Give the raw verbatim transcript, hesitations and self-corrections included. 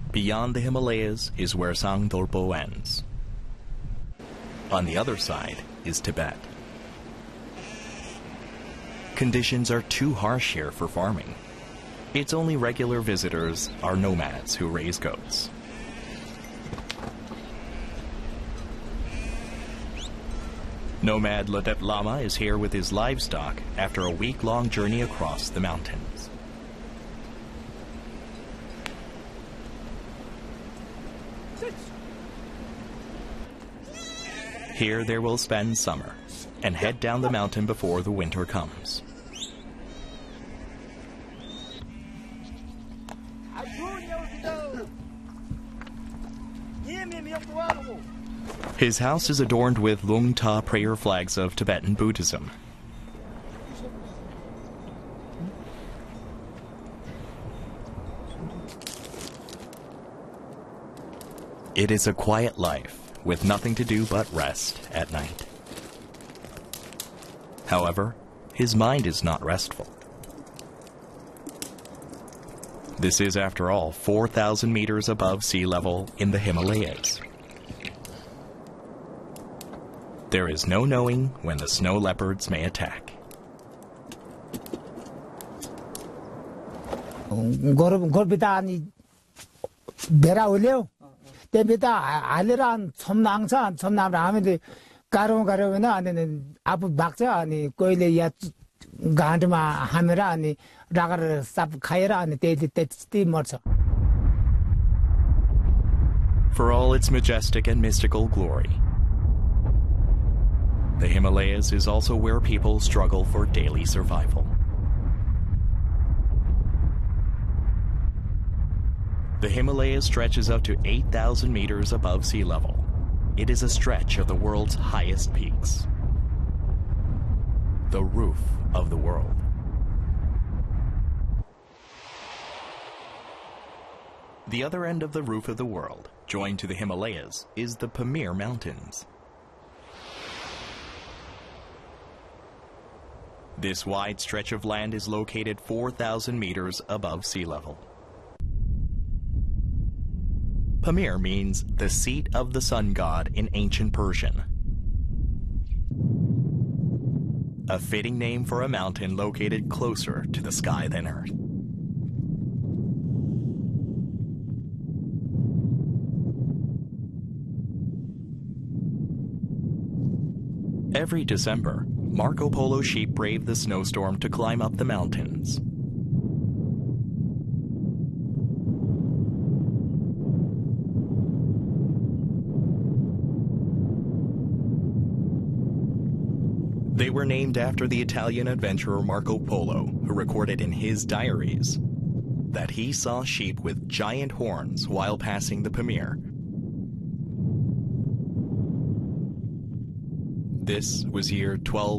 Beyond the Himalayas is where Sangdolpo ends. On the other side is Tibet. Conditions are too harsh here for farming. Its only regular visitors are nomads who raise goats. Nomad Ladet Lama is here with his livestock after a week-long journey across the mountains. Here they will spend summer and head down the mountain before the winter comes. His house is adorned with Lung Ta prayer flags of Tibetan Buddhism. It is a quiet life, with nothing to do but rest at night. However, his mind is not restful. This is, after all, four thousand meters above sea level in the Himalayas. There is no knowing when the snow leopards may attack. For all its majestic and mystical glory, the Himalayas is also where people struggle for daily survival. The Himalayas stretches up to eight thousand meters above sea level. It is a stretch of the world's highest peaks. The roof of the world. The other end of the roof of the world, joined to the Himalayas, is the Pamir Mountains. This wide stretch of land is located four thousand meters above sea level. Pamir means the seat of the sun god in ancient Persian. A fitting name for a mountain located closer to the sky than Earth. Every December, Marco Polo sheep brave the snowstorm to climb up the mountains. They were named after the Italian adventurer Marco Polo, who recorded in his diaries that he saw sheep with giant horns while passing the Pamir. This was year twelve